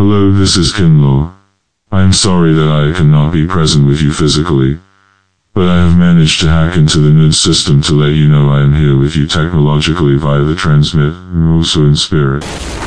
Hello, this is Kinlaw. I am sorry that I cannot be present with you physically, but I have managed to hack into the NUD system to let you know I am here with you technologically via the transmit, and also in spirit.